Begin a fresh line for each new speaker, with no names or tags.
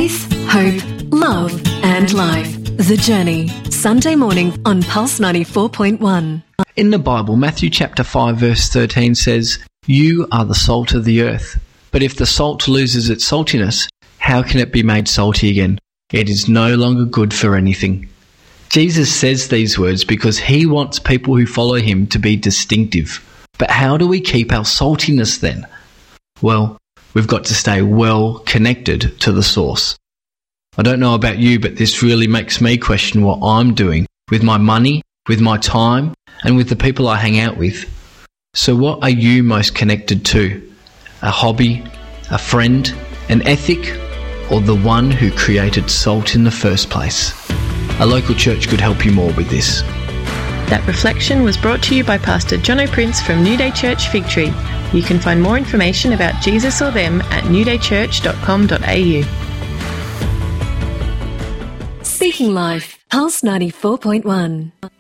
Faith, hope, love and life. The Journey. Sunday morning on Pulse 94.1.
In the Bible, Matthew chapter 5 verse 13 says, "You are the salt of the earth. But if the salt loses its saltiness, how can it be made salty again? It is no longer good for anything." Jesus says these words because he wants people who follow him to be distinctive. But how do we keep our saltiness then? Well, we've got to stay well connected to the source. I don't know about you, but this really makes me question what I'm doing with my money, with my time, and with the people I hang out with. So what are you most connected to? A hobby, a friend, an ethic, or the one who created salt in the first place? A local church could help you more with this.
That reflection was brought to you by Pastor Jono Prince from New Day Church Fig Tree. You can find more information about Jesus or them at newdaychurch.com.au.
Speaking Life, Pulse 94.1.